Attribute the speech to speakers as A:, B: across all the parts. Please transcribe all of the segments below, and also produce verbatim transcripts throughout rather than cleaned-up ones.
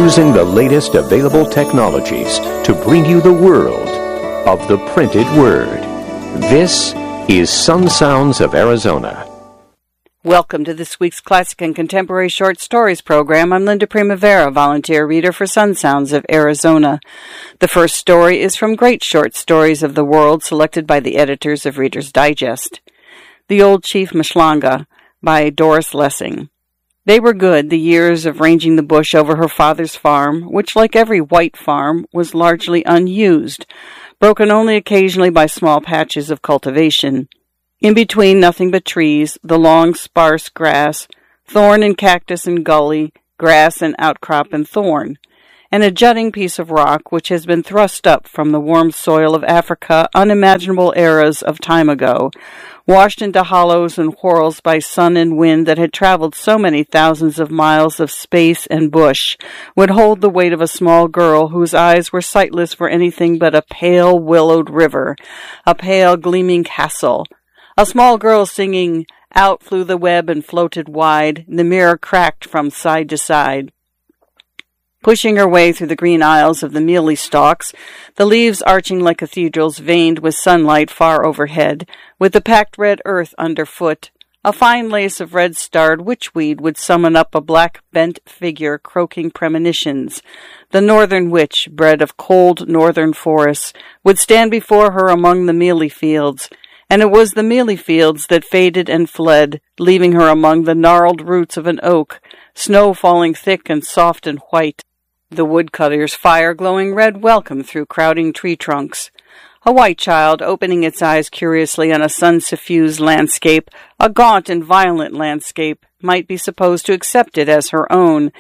A: using the latest available technologies to bring you the world of the printed word. This is Sun Sounds of Arizona.
B: Welcome to this week's Classic and Contemporary Short Stories program. I'm Linda Primavera, volunteer reader for Sun Sounds of Arizona. The first story is from Great Short Stories of the World, selected by the editors of Reader's Digest. The Old Chief Mashlanga, by Doris Lessing. They were good, the years of ranging the bush over her father's farm, which, like every white farm, was largely unused, broken only occasionally by small patches of cultivation. In between, nothing but trees, the long, sparse grass, thorn and cactus and gully, grass and outcrop and thorn, and a jutting piece of rock which has been thrust up from the warm soil of Africa unimaginable eras of time ago, washed into hollows and whorls by sun and wind that had traveled so many thousands of miles of space and bush, would hold the weight of a small girl whose eyes were sightless for anything but a pale, willowed river, a pale, gleaming castle, a small girl singing, "Out flew the web and floated wide, the mirror cracked from side to side." Pushing her way through the green aisles of the mealy stalks, the leaves arching like cathedrals veined with sunlight far overhead, with the packed red earth underfoot, a fine lace of red-starred witchweed would summon up a black bent figure croaking premonitions. The northern witch, bred of cold northern forests, would stand before her among the mealy fields, and it was the mealy fields that faded and fled, leaving her among the gnarled roots of an oak, snow falling thick and soft and white, the woodcutter's fire glowing red welcome through crowding tree trunks. A white child opening its eyes curiously on a sun-suffused landscape, a gaunt and violent landscape, might be supposed to accept it as her own,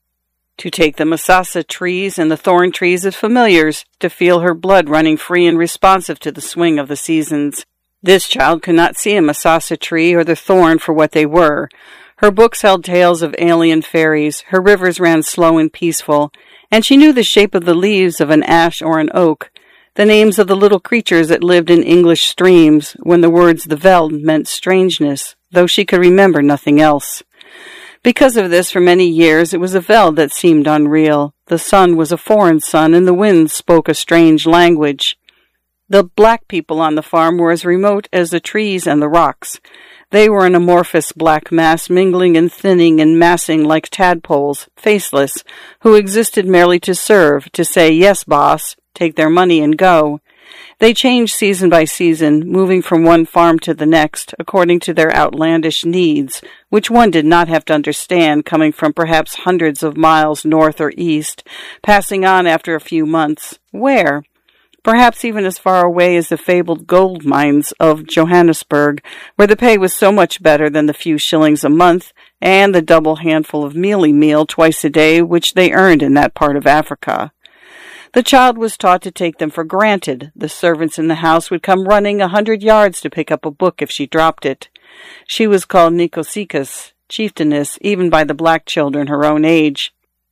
B: to take the masasa trees and the thorn trees as familiars, to feel her blood running free and responsive to the swing of the seasons. This child could not see a masasa tree or the thorn for what they were. Her books held tales of alien fairies, her rivers ran slow and peaceful, and she knew the shape of the leaves of an ash or an oak, the names of the little creatures that lived in English streams, when the words the veld meant strangeness, though she could remember nothing else. Because of this, for many years, it was the veld that seemed unreal. The sun was a foreign sun, and the wind spoke a strange language. The black people on the farm were as remote as the trees and the rocks. They were an amorphous black mass, mingling and thinning and massing like tadpoles, faceless, who existed merely to serve, to say, "Yes, boss," take their money and go. They changed season by season, moving from one farm to the next, according to their outlandish needs, which one did not have to understand, coming from perhaps hundreds of miles north or east, passing on after a few months. Where? Perhaps even as far away as the fabled gold mines of Johannesburg, where the pay was so much better than the few shillings a month and the double handful of mealy meal twice a day which they earned in that part of Africa. The child was taught to take them for granted. The servants in the house would come running a hundred yards to pick up a book if she dropped it. She was called Nikosikas, chieftainess, even by the black children her own age.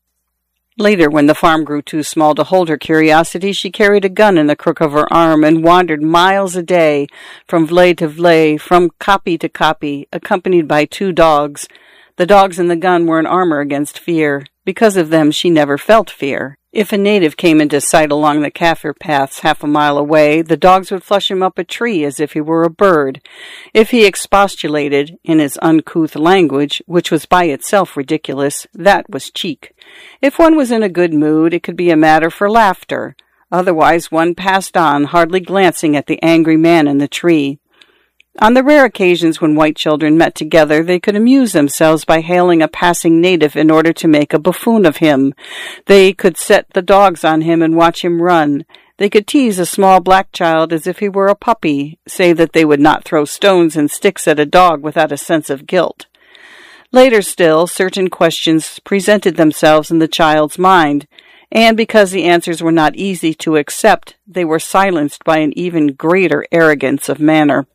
B: Later, when the farm grew too small to hold her curiosity, she carried a gun in the crook of her arm and wandered miles a day, from vley to vley, from kopje to kopje, accompanied by two dogs. The dogs and the gun were an armor against fear. Because of them, she never felt fear. If a native came into sight along the Kaffir paths half a mile away, the dogs would flush him up a tree as if he were a bird. If he expostulated, in his uncouth language, which was by itself ridiculous, that was cheek. If one was in a good mood, it could be a matter for laughter. Otherwise, one passed on, hardly glancing at the angry man in the tree. On the rare occasions when white children met together, they could amuse themselves by hailing a passing native in order to make a buffoon of him. They could set the dogs on him and watch him run. They could tease a small black child as if he were a puppy, say that they would not throw stones and sticks at a dog without a sense of guilt. Later still, certain questions presented themselves in the child's mind, and because the answers were not easy to accept, they were silenced by an even greater arrogance of manner.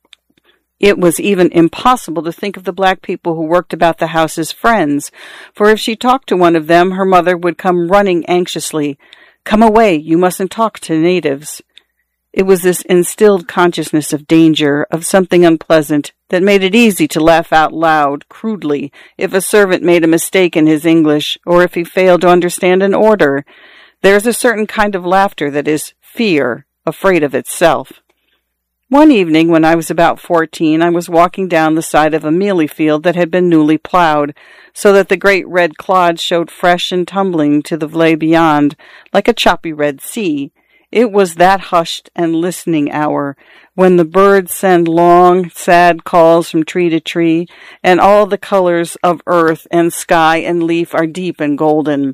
B: It was even impossible to think of the black people who worked about the house as friends, for if she talked to one of them, her mother would come running anxiously. "Come away, you mustn't talk to natives." It was this instilled consciousness of danger, of something unpleasant, that made it easy to laugh out loud, crudely, if a servant made a mistake in his English, or if he failed to understand an order. There is a certain kind of laughter that is fear, afraid of itself. One evening, when I was about fourteen, I was walking down the side of a mealie field that had been newly plowed, so that the great red clods showed fresh and tumbling to the vley beyond, like a choppy red sea. It was that hushed and listening hour, when the birds send long, sad calls from tree to tree, and all the colors of earth and sky and leaf are deep and golden.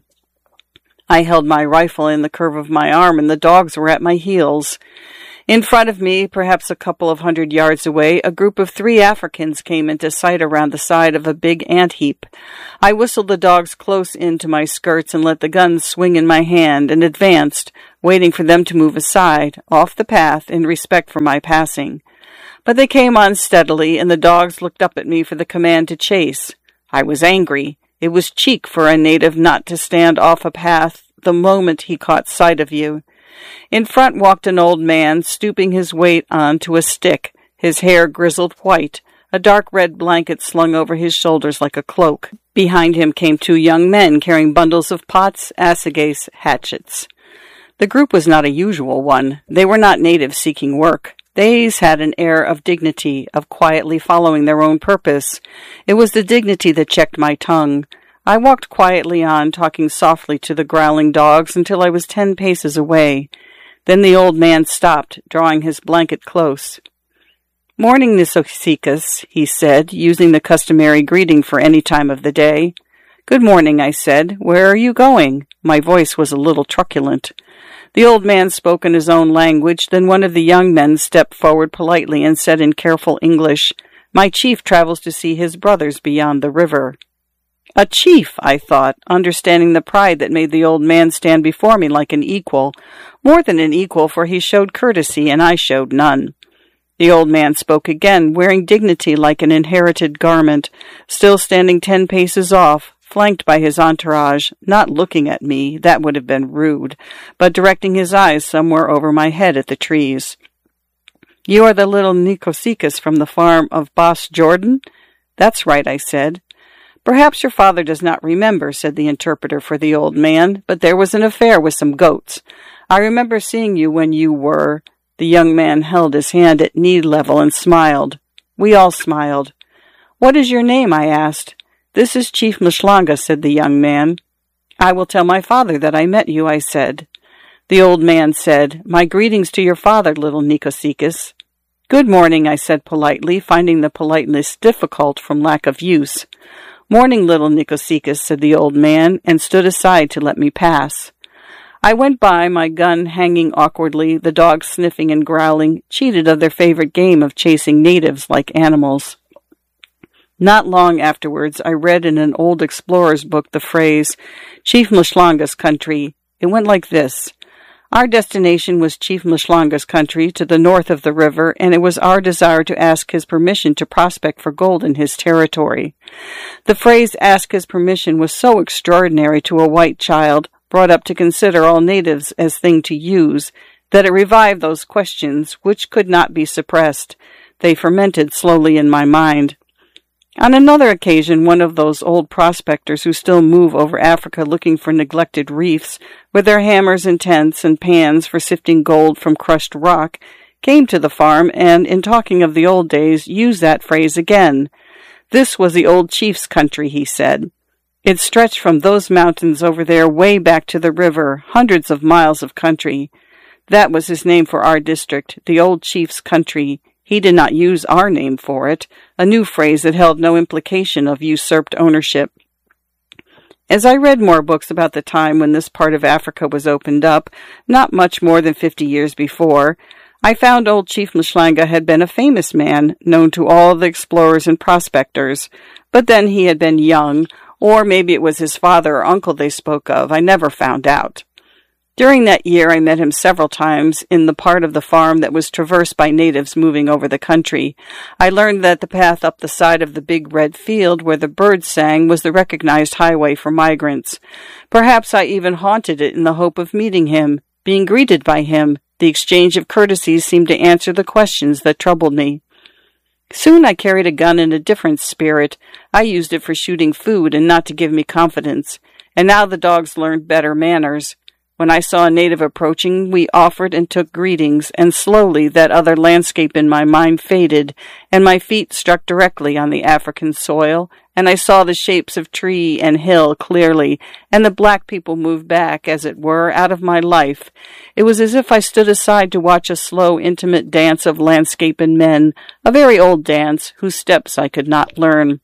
B: I held my rifle in the curve of my arm, and the dogs were at my heels. In front of me, perhaps a couple of hundred yards away, a group of three Africans came into sight around the side of a big ant heap. I whistled the dogs close into my skirts and let the gun swing in my hand and advanced, waiting for them to move aside, off the path, in respect for my passing. But they came on steadily, and the dogs looked up at me for the command to chase. I was angry. It was cheek for a native not to stand off a path the moment he caught sight of you. In front walked an old man, stooping his weight on to a stick, his hair grizzled white, a dark red blanket slung over his shoulders like a cloak. Behind him came two young men carrying bundles of pots, assegais, hatchets. The group was not a usual one. They were not natives seeking work. These had an air of dignity, of quietly following their own purpose. It was the dignity that checked my tongue. I walked quietly on, talking softly to the growling dogs until I was ten paces away. Then the old man stopped, drawing his blanket close. "Morning, Nisosikas," he said, using the customary greeting for any time of the day. "Good morning," I said. "Where are you going?" My voice was a little truculent. The old man spoke in his own language, then one of the young men stepped forward politely and said in careful English, "My chief travels to see his brothers beyond the river." A chief, I thought, understanding the pride that made the old man stand before me like an equal, more than an equal, for he showed courtesy and I showed none. The old man spoke again, wearing dignity like an inherited garment, still standing ten paces off, flanked by his entourage, not looking at me, that would have been rude, but directing his eyes somewhere over my head at the trees. "You are the little Nisosikas from the farm of Boss Jordan?" "That's right," I said. "Perhaps your father does not remember," said the interpreter for the old man, "but there was an affair with some goats. I remember seeing you when you were—" The young man held his hand at knee level and smiled. We all smiled. "What is your name?" I asked. "This is Chief Mshlanga," said the young man. "I will tell my father that I met you," I said. The old man said, "My greetings to your father, little Nisosikas." "Good morning," I said politely, finding the politeness difficult from lack of use. "Morning, little Nisosikas," said the old man, and stood aside to let me pass. I went by, my gun hanging awkwardly, the dogs sniffing and growling, cheated of their favorite game of chasing natives like animals. Not long afterwards, I read in an old explorer's book the phrase, "Chief Mshlanga's country." It went like this. Our destination was Chief Mshlanga's country to the north of the river, and it was our desire to ask his permission to prospect for gold in his territory. The phrase "ask his permission" was so extraordinary to a white child, brought up to consider all natives as thing to use, that it revived those questions which could not be suppressed. They fermented slowly in my mind. On another occasion, one of those old prospectors who still move over Africa looking for neglected reefs, with their hammers and tents and pans for sifting gold from crushed rock, came to the farm and, in talking of the old days, used that phrase again. This was the old chief's country, he said. It stretched from those mountains over there way back to the river, hundreds of miles of country. That was his name for our district, the old chief's country. He did not use our name for it, a new phrase that held no implication of usurped ownership. As I read more books about the time when this part of Africa was opened up, not much more than fifty years before, I found old Chief Mshlanga had been a famous man, known to all the explorers and prospectors, but then he had been young, or maybe it was his father or uncle they spoke of. I never found out. During that year, I met him several times in the part of the farm that was traversed by natives moving over the country. I learned that the path up the side of the big red field where the birds sang was the recognized highway for migrants. Perhaps I even haunted it in the hope of meeting him, being greeted by him. The exchange of courtesies seemed to answer the questions that troubled me. Soon I carried a gun in a different spirit. I used it for shooting food and not to give me confidence. And now the dogs learned better manners. When I saw a native approaching, we offered and took greetings, and slowly that other landscape in my mind faded, and my feet struck directly on the African soil, and I saw the shapes of tree and hill clearly, and the black people moved back, as it were, out of my life. It was as if I stood aside to watch a slow, intimate dance of landscape and men, a very old dance, whose steps I could not learn.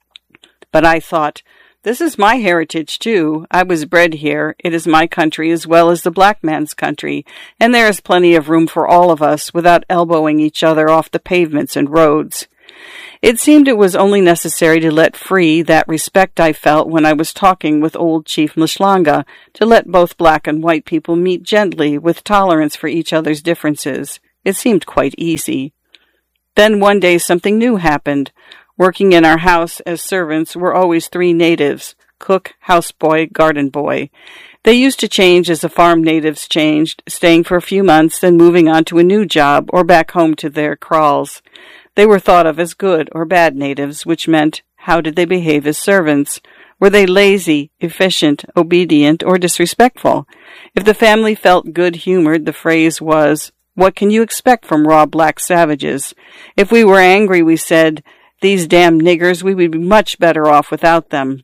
B: But I thought, this is my heritage, too. I was bred here. It is my country as well as the black man's country, and there is plenty of room for all of us without elbowing each other off the pavements and roads. It seemed it was only necessary to let free that respect I felt when I was talking with old Chief Mhlanga, to let both black and white people meet gently with tolerance for each other's differences. It seemed quite easy. Then one day something new happened. Working in our house as servants were always three natives, cook, houseboy, garden boy. They used to change as the farm natives changed, staying for a few months, then moving on to a new job or back home to their kraals. They were thought of as good or bad natives, which meant, how did they behave as servants? Were they lazy, efficient, obedient, or disrespectful? If the family felt good-humored, the phrase was, what can you expect from raw black savages? If we were angry, we said, these damn niggers, we would be much better off without them.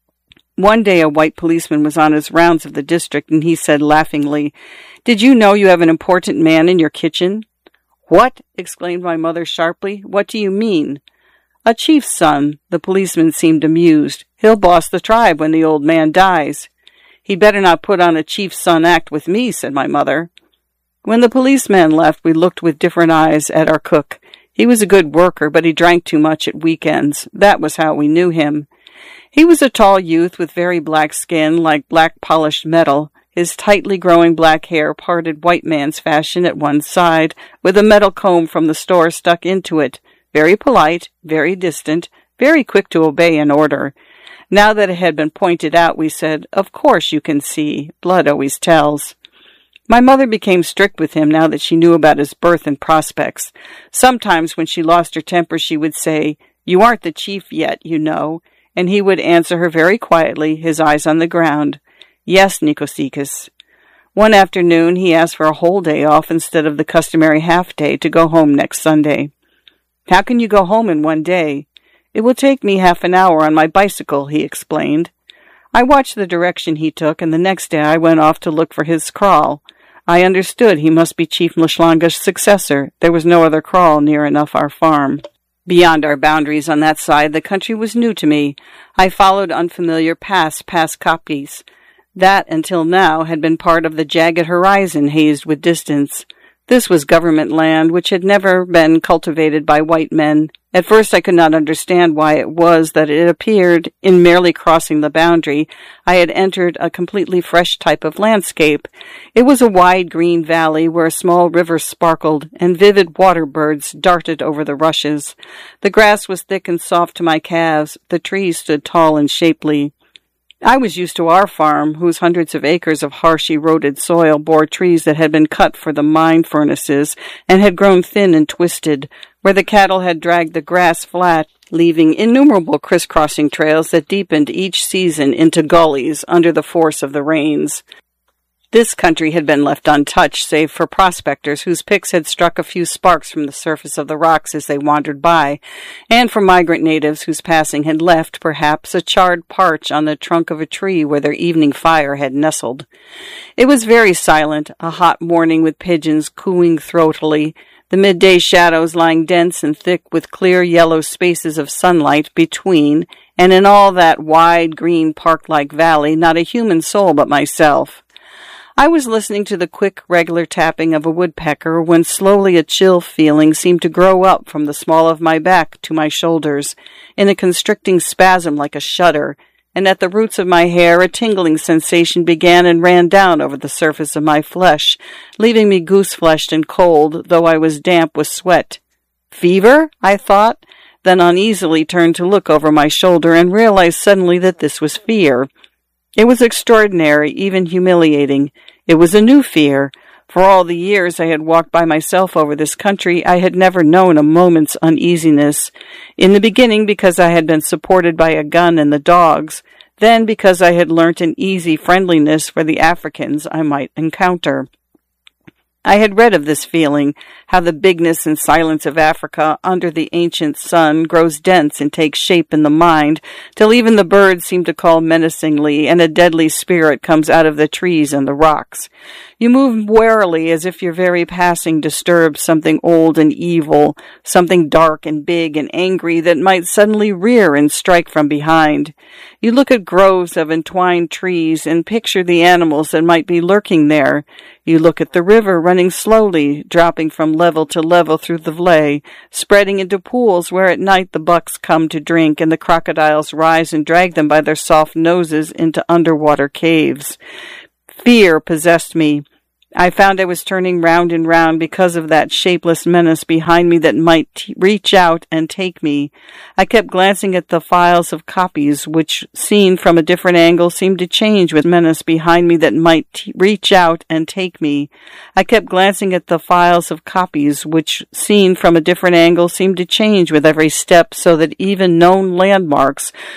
B: One day a white policeman was on his rounds of the district, and he said laughingly, did you know you have an important man in your kitchen? What? Exclaimed my mother sharply. What do you mean? A chief's son. The policeman seemed amused. He'll boss the tribe when the old man dies. He'd better not put on a chief's son act with me, said my mother. When the policeman left, we looked with different eyes at our cook. He was a good worker, but he drank too much at weekends. That was how we knew him. He was a tall youth with very black skin, like black polished metal, his tightly growing black hair parted white man's fashion at one side, with a metal comb from the store stuck into it. Very polite, very distant, very quick to obey an order. Now that it had been pointed out, we said, of course you can see. Blood always tells. My mother became strict with him now that she knew about his birth and prospects. Sometimes when she lost her temper, she would say, you aren't the chief yet, you know, and he would answer her very quietly, his eyes on the ground, yes, Nikosikis. One afternoon, he asked for a whole day off instead of the customary half day to go home next Sunday. How can you go home in one day? It will take me half an hour on my bicycle, he explained. I watched the direction he took, and the next day I went off to look for his kraal. I understood he must be Chief Mhlanga's successor. There was no other kraal near enough our farm. Beyond our boundaries on that side, the country was new to me. I followed unfamiliar paths past kopjes. That, until now, had been part of the jagged horizon hazed with distance. This was government land which had never been cultivated by white men. At first I could not understand why it was that it appeared, in merely crossing the boundary, I had entered a completely fresh type of landscape. It was a wide green valley where a small river sparkled, and vivid water birds darted over the rushes. The grass was thick and soft to my calves. The trees stood tall and shapely. I was used to our farm, whose hundreds of acres of harsh eroded soil bore trees that had been cut for the mine furnaces and had grown thin and twisted, where the cattle had dragged the grass flat, leaving innumerable crisscrossing trails that deepened each season into gullies under the force of the rains. This country had been left untouched, save for prospectors whose picks had struck a few sparks from the surface of the rocks as they wandered by, and for migrant natives whose passing had left, perhaps, a charred parch on the trunk of a tree where their evening fire had nestled. It was very silent, a hot morning with pigeons cooing throatily, the midday shadows lying dense and thick with clear yellow spaces of sunlight between, and in all that wide green park-like valley not a human soul but myself. I was listening to the quick, regular tapping of a woodpecker when slowly a chill feeling seemed to grow up from the small of my back to my shoulders, in a constricting spasm like a shudder, and at the roots of my hair a tingling sensation began and ran down over the surface of my flesh, leaving me goose-fleshed and cold, though I was damp with sweat. Fever? I thought, then uneasily turned to look over my shoulder and realized suddenly that this was fear. It was extraordinary, even humiliating. It was a new fear, For all the years I had walked by myself over this country, I had never known a moment's uneasiness. In the beginning, because I had been supported by a gun and the dogs, then because I had learnt an easy friendliness for the Africans I might encounter. I had read of this feeling, how the bigness and silence of Africa under the ancient sun grows dense and takes shape in the mind, till even the birds seem to call menacingly, and a deadly spirit comes out of the trees and the rocks. You move warily as if your very passing disturbs something old and evil, something dark and big and angry that might suddenly rear and strike from behind. You look at groves of entwined trees and picture the animals that might be lurking there. You look at the river running slowly, dropping from level to level through the vley, spreading into pools where at night the bucks come to drink and the crocodiles rise and drag them by their soft noses into underwater caves. Fear possessed me. I found I was turning round and round because of that shapeless menace behind me that might t- reach out and take me. I kept glancing at the files of copies, which, seen from a different angle, seemed to change with menace behind me that might t- reach out and take me. I kept glancing at the files of copies, which, seen from a different angle, seemed to change with every step, so that even known landmarks